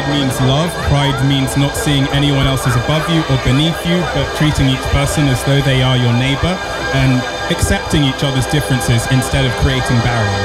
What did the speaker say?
pride means love. Pride means not seeing anyone else as above you or beneath you, but treating each person as though they are your neighbor and accepting each other's differences instead of creating barriers.